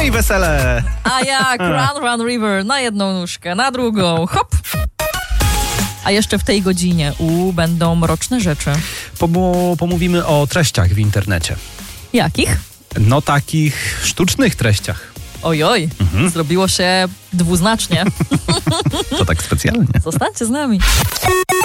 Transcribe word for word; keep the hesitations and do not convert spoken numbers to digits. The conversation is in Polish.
i wesele. A jak Run Run River na jedną nóżkę, na drugą, hop. A jeszcze w tej godzinie u będą mroczne rzeczy. Pomo- pomówimy o treściach w internecie. Jakich? No takich sztucznych treściach. Ojoj, mhm. Zrobiło się dwuznacznie. To tak specjalnie. Zostańcie z nami.